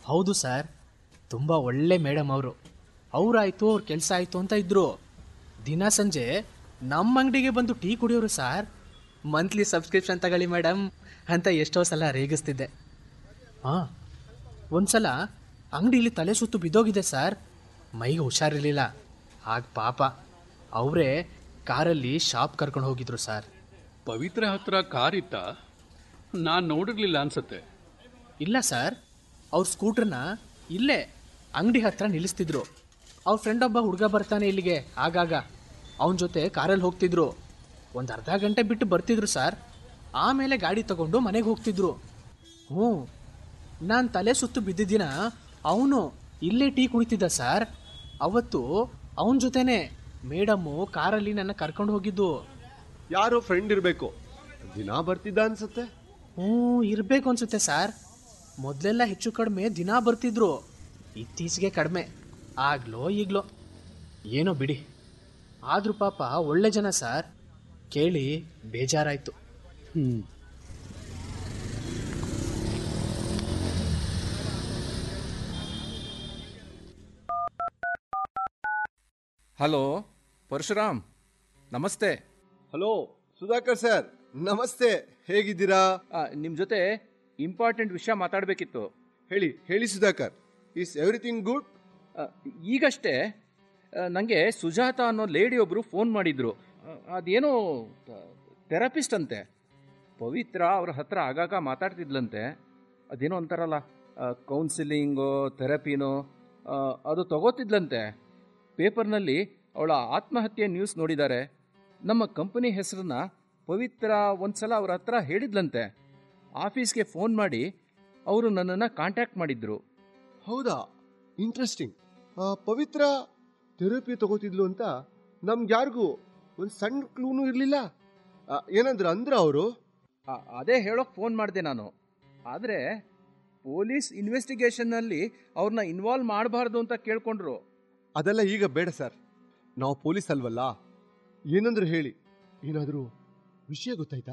ಹೌದು ಸರ್, ತುಂಬ ಒಳ್ಳೆ ಮೇಡಮ್ ಅವರು. ಅವರಾಯ್ತು ಅವ್ರ ಕೆಲಸ ಆಯಿತು ಅಂತ ಇದ್ರು. ದಿನ ಸಂಜೆ ನಮ್ಮ ಅಂಗಡಿಗೆ ಬಂದು ಟೀ ಕುಡಿಯೋರು ಸರ್. ಮಂತ್ಲಿ ಸಬ್ಸ್ಕ್ರಿಪ್ಷನ್ ತಗೊಳ್ಳಿ ಮೇಡಮ್ ಅಂತ ಎಷ್ಟೋ ಸಲ ರೇಗಿಸ್ತಿದ್ದೆ. ಹಾಂ, ಒಂದ್ಸಲ ಅಂಗಡಿಲಿ ತಲೆ ಸುತ್ತು ಬಿದ್ದೋಗಿದೆ ಸರ್. ಮೈಗೆ ಹುಷಾರಿರಲಿಲ್ಲ. ಆಗ ಪಾಪ ಅವರೇ ಕಾರಲ್ಲಿ ಶಾಪ್ ಕರ್ಕೊಂಡು ಹೋಗಿದ್ರು ಸರ್. ಪವಿತ್ರ ಹತ್ರ ಕಾರ್ ಇತ್ತ? ನಾನು ನೋಡಿರ್ಲಿಲ್ಲ ಅನ್ಸತ್ತೆ. ಇಲ್ಲ ಸರ್, ಅವ್ರ ಸ್ಕೂಟ್ರನ್ನ ಇಲ್ಲೇ ಅಂಗಡಿ ಹತ್ರ ನಿಲ್ಲಿಸ್ತಿದ್ರು. ಅವ್ರ ಫ್ರೆಂಡ್ ಒಬ್ಬ ಹುಡುಗ ಬರ್ತಾನೆ ಇಲ್ಲಿಗೆ ಆಗಾಗ, ಅವನ ಜೊತೆ ಕಾರಲ್ಲಿ ಹೋಗ್ತಿದ್ರು. ಒಂದು ಅರ್ಧ ಗಂಟೆ ಬಿಟ್ಟು ಬರ್ತಿದ್ರು ಸರ್. ಆಮೇಲೆ ಗಾಡಿ ತಗೊಂಡು ಮನೆಗೆ ಹೋಗ್ತಿದ್ರು. ಹ್ಞೂ, ನಾನು ತಲೆ ಸುತ್ತು ಬಿದ್ದಿದ್ದಿನ ಅವನು ಇಲ್ಲೇ ಟೀ ಕುಡಿತಿದ್ದ ಸರ್. ಅವತ್ತು ಅವನ ಜೊತೆನೆ ಮೇಡಮ್ಮು ಕಾರಲ್ಲಿ ನನ್ನ ಕರ್ಕೊಂಡು ಹೋಗಿದ್ದು. ಯಾರೋ ಫ್ರೆಂಡ್ ಇರಬೇಕು, ದಿನ ಬರ್ತಿದ್ದ ಅನ್ಸುತ್ತೆ. ಹ್ಞೂ, ಇರಬೇಕು ಅನ್ಸುತ್ತೆ ಸರ್. ಮೊದಲೆಲ್ಲ ಹೆಚ್ಚು ಕಡಿಮೆ ದಿನ ಬರ್ತಿದ್ರು, ಇತ್ತೀಚೆಗೆ ಕಡಿಮೆ. ಆಗ್ಲೋ ಈಗಲೋ ಏನೋ ಬಿಡಿ. ಆದರೂ ಪಾಪ ಒಳ್ಳೆ ಜನ ಸರ್. ಕೇಳಿ ಬೇಜಾರಾಯಿತು. ಹಲೋ ಪರಶುರಾಮ್, ನಮಸ್ತೆ. ಹಲೋ ಸುಧಾಕರ್ ಸರ್, ನಮಸ್ತೆ. ಹೇಗಿದ್ದೀರಾ? ನಿಮ್ಮ ಜೊತೆ ಇಂಪಾರ್ಟೆಂಟ್ ವಿಷಯ ಮಾತಾಡಬೇಕಿತ್ತು. ಹೇಳಿ ಹೇಳಿ ಸುಧಾಕರ್. Is everything good? ಈಗಷ್ಟೇ ನನಗೆ ಸುಜಾತ ಅನ್ನೋ ಲೇಡಿ ಒಬ್ಬರು ಫೋನ್ ಮಾಡಿದ್ರು. ಅದೇನೋ ಥೆರಪಿಸ್ಟ್ ಅಂತೆ. ಪವಿತ್ರ ಅವ್ರ ಹತ್ರ ಆಗಾಗ ಮಾತಾಡ್ತಿದ್ಲಂತೆ. ಅದೇನೋ ಅಂತಾರಲ್ಲ, ಕೌನ್ಸಿಲಿಂಗೋ ಥೆರಪಿನೋ ಅದು ತಗೋತಿದ್ಲಂತೆ. ಪೇಪರ್ನಲ್ಲಿ ಅವಳ ಆತ್ಮಹತ್ಯೆ ನ್ಯೂಸ್ ನೋಡಿದ್ದಾರೆ. ನಮ್ಮ ಕಂಪನಿ ಹೆಸರನ್ನ ಪವಿತ್ರ ಒಂದ್ಸಲ ಅವ್ರ ಹತ್ರ ಹೇಳಿದ್ಲಂತೆ. ಆಫೀಸ್ಗೆ ಫೋನ್ ಮಾಡಿ ಅವರು ನನ್ನನ್ನು ಕಾಂಟ್ಯಾಕ್ಟ್ ಮಾಡಿದ್ರು. ಹೌದಾ? ಇಂಟ್ರೆಸ್ಟಿಂಗ್. ಪವಿತ್ರ ಥೆರಪಿ ತಗೋತಿದ್ಲು ಅಂತ ನಮ್ಗೆ ಯಾರಿಗೂ ಒಂದು ಸಣ್ಣ ಕ್ಲೂನು ಇರಲಿಲ್ಲ. ಏನಂದ್ರ ಅವರು? ಅದೇ ಹೇಳೋಕೆ ಫೋನ್ ಮಾಡಿದೆ ನಾನು. ಆದರೆ ಪೊಲೀಸ್ ಇನ್ವೆಸ್ಟಿಗೇಷನ್ನಲ್ಲಿ ಅವ್ರನ್ನ ಇನ್ವಾಲ್ವ್ ಮಾಡಬಾರ್ದು ಅಂತ ಕೇಳ್ಕೊಂಡ್ರು. ಅದೆಲ್ಲ ಈಗ ಬೇಡ ಸರ್, ನಾವು ಪೊಲೀಸ್ ಅಲ್ವಲ್ಲ. ಏನಂದ್ರು ಹೇಳಿ, ಏನಾದರೂ ವಿಷಯ ಗೊತ್ತಾಯ್ತಾ?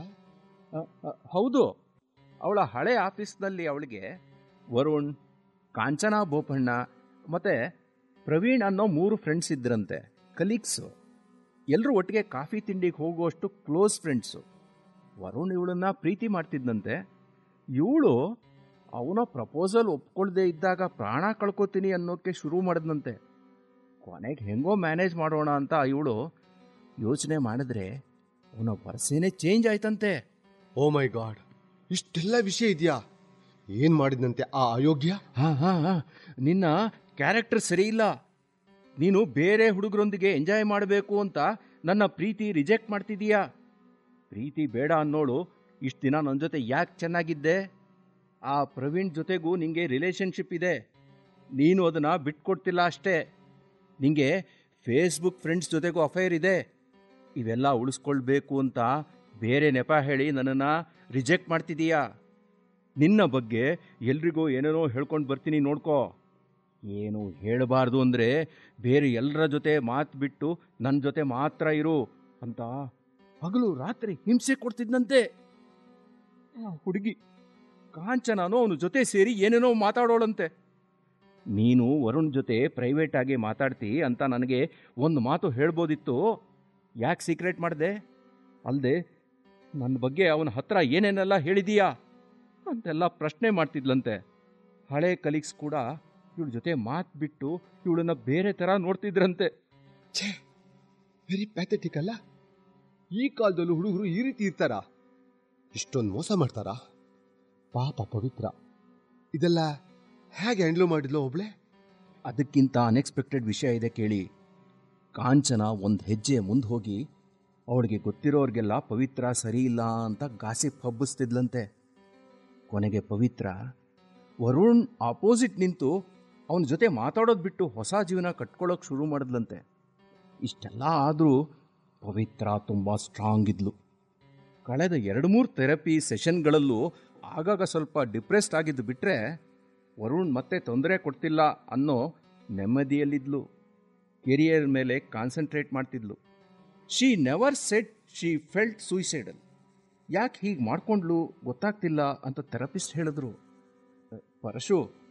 ಹೌದು, ಅವಳ ಹಳೆ ಆಫೀಸ್ನಲ್ಲಿ ಅವಳಿಗೆ ವರುಣ್, ಕಾಂಚನಾ ಬೋಪಣ್ಣ ಮತ್ತು ಪ್ರವೀಣ್ ಅನ್ನೋ 3 ಫ್ರೆಂಡ್ಸ್ ಇದ್ರಂತೆ, ಕಲೀಗ್ಸು. ಎಲ್ಲರೂ ಒಟ್ಟಿಗೆ ಕಾಫಿ ತಿಂಡಿಗೆ ಹೋಗುವಷ್ಟು ಕ್ಲೋಸ್ ಫ್ರೆಂಡ್ಸು. ವರುಣ್ ಇವಳನ್ನ ಪ್ರೀತಿ ಮಾಡ್ತಿದ್ದಂತೆ. ಇವಳು ಅವನ ಪ್ರಪೋಸಲ್ ಒಪ್ಕೊಳ್ದೇ ಇದ್ದಾಗ ಪ್ರಾಣ ಕಳ್ಕೊತೀನಿ ಅನ್ನೋಕ್ಕೆ ಶುರು ಮಾಡಿದ್ನಂತೆ. ಕೊನೆಗೆ ಹೆಂಗೋ ಮ್ಯಾನೇಜ್ ಮಾಡೋಣ ಅಂತ ಇವಳು ಯೋಚನೆ ಮಾಡಿದ್ರೆ ಅವನ ವರ್ಸೇನೆ ಚೇಂಜ್ ಆಯ್ತಂತೆ. ಓ ಮೈ ಗಾಡ್, ಇಷ್ಟೆಲ್ಲ ವಿಷಯ ಇದೆಯಾ? ಏನ್ ಮಾಡಿದ್ನಂತೆ ಆ ಅಯೋಗ್ಯ? ನಿನ್ನ ಕ್ಯಾರೆಕ್ಟರ್ ಸರಿ ಇಲ್ಲ. ನೀನು ಬೇರೆ ಹುಡುಗರೊಂದಿಗೆ ಎಂಜಾಯ್ ಮಾಡಬೇಕು ಅಂತ ನನ್ನ ಪ್ರೀತಿ ರಿಜೆಕ್ಟ್ ಮಾಡ್ತಿದೀಯಾ. ಪ್ರೀತಿ ಬೇಡ ಅನ್ನೋಳು ಇಷ್ಟು ದಿನ ನನ್ನ ಜೊತೆ ಯಾಕೆ ಚೆನ್ನಾಗಿದ್ದೆ? ಆ ಪ್ರವೀಣ್ ಜೊತೆಗೂ ನಿಂಗೆ ರಿಲೇಷನ್ಶಿಪ್ ಇದೆ, ನೀನು ಅದನ್ನು ಬಿಟ್ಕೊಡ್ತಿಲ್ಲ ಅಷ್ಟೇ. ನಿಂಗೆ ಫೇಸ್ಬುಕ್ ಫ್ರೆಂಡ್ಸ್ ಜೊತೆಗೂ ಅಫೈರ್ ಇದೆ. ಇವೆಲ್ಲ ಉಳಿಸ್ಕೊಳ್ಬೇಕು ಅಂತ ಬೇರೆ ನೆಪ ಹೇಳಿ ನನ್ನನ್ನು ರಿಜೆಕ್ಟ್ ಮಾಡ್ತಿದೀಯಾ. ನಿನ್ನ ಬಗ್ಗೆ ಎಲ್ರಿಗೂ ಏನೇನೋ ಹೇಳ್ಕೊಂಡು ಬರ್ತೀನಿ ನೋಡ್ಕೋ. ಏನು ಹೇಳಬಾರ್ದು ಅಂದರೆ ಬೇರೆ ಎಲ್ಲರ ಜೊತೆ ಮಾತು ಬಿಟ್ಟು ನನ್ನ ಜೊತೆ ಮಾತ್ರ ಇರು ಅಂತ ಹಗಲು ರಾತ್ರಿ ಹಿಂಸೆ ಕೊಡ್ತಿದ್ದಂತೆ. ಹುಡುಗಿ ಕಾಂಚನಾನು ಅವನ ಜೊತೆ ಸೇರಿ ಏನೇನೋ ಮಾತಾಡೋಳಂತೆ. ನೀನು ವರುಣ್ ಜೊತೆ ಪ್ರೈವೇಟಾಗಿ ಮಾತಾಡ್ತಿ ಅಂತ ನನಗೆ ಒಂದು ಮಾತು ಹೇಳ್ಬೋದಿತ್ತು. ಯಾಕೆ ಸೀಕ್ರೆಟ್ ಮಾಡಿದೆ? ಅಲ್ಲದೆ ನನ್ನ ಬಗ್ಗೆ ಅವನ ಹತ್ರ ಏನೇನೆಲ್ಲ ಹೇಳಿದೀಯಾ ಅಂತೆಲ್ಲ ಪ್ರಶ್ನೆ ಮಾಡ್ತಿದ್ಲಂತೆ. ಹಳೆ ಕಲೀಗ್ಸ್ ಕೂಡ ಇವಳ ಜೊತೆ ಮಾತು ಬಿಟ್ಟು ಇವಳನ್ನ ಬೇರೆ ಥರ ನೋಡ್ತಿದ್ರಂತೆ. ಛೇ, ವೆರಿ ಪ್ಯಾಥೆಟಿಕ್ ಅಲ್ಲ? ಈ ಕಾಲದಲ್ಲೂ ಹುಡುಗರು ಈ ರೀತಿ ಇರ್ತಾರಾ? ಇಷ್ಟೊಂದು ಮೋಸ ಮಾಡ್ತಾರಾ? ಪಾಪ ಪವಿತ್ರ ಇದೆಲ್ಲ ಹೇಗೆ ಹ್ಯಾಂಡ್ಲ್ ಮಾಡಿದ್ಲು ಒಬ್ಳೆ? ಅದಕ್ಕಿಂತ ಅನ್ಎಕ್ಸ್ಪೆಕ್ಟೆಡ್ ವಿಷಯ ಇದೆ ಕೇಳಿ. ಕಾಂಚನ ಒಂದು ಹೆಜ್ಜೆ ಮುಂದೆ ಹೋಗಿ ಅವಳಿಗೆ ಗೊತ್ತಿರೋರಿಗೆಲ್ಲ ಪವಿತ್ರ ಸರಿ ಇಲ್ಲ ಅಂತ ಗಾಸಿಪ್ ಹಬ್ಬಿಸ್ತಿದ್ಲಂತೆ. ಕೊನೆಗೆ ಪವಿತ್ರ ವರುಣ್ ಆಪೋಸಿಟ್ ನಿಂತು ಅವನ ಜೊತೆ ಮಾತಾಡೋದು ಬಿಟ್ಟು ಹೊಸ ಜೀವನ ಕಟ್ಕೊಳ್ಳೋಕೆ ಶುರು ಮಾಡಿದ್ಲಂತೆ. ಇಷ್ಟೆಲ್ಲ ಆದರೂ ಪವಿತ್ರ ತುಂಬ ಸ್ಟ್ರಾಂಗ್ ಇದ್ಲು. ಕಳೆದ 2-3 ಥೆರಪಿ ಸೆಷನ್ಗಳಲ್ಲೂ ಆಗಾಗ ಸ್ವಲ್ಪ ಡಿಪ್ರೆಸ್ಡ್ ಆಗಿದ್ದು ಬಿಟ್ಟರೆ ವರುಣ್ ಮತ್ತೆ ತೊಂದರೆ ಕೊಡ್ತಿಲ್ಲ ಅನ್ನೋ ನೆಮ್ಮದಿಯಲ್ಲಿದ್ಲು. ಕೆರಿಯರ್ ಮೇಲೆ concentrate ಮಾಡ್ತಿದ್ಲು. She never said she felt suicidal. ಯಾಕೆ ಹೀಗೆ ಮಾಡ್ಕೊಂಡ್ಲು ಗೊತ್ತಾಗ್ತಿಲ್ಲ ಅಂತ ಥೆರಪಿಸ್ಟ್ ಹೇಳಿದ್ರು. ಪರಶು,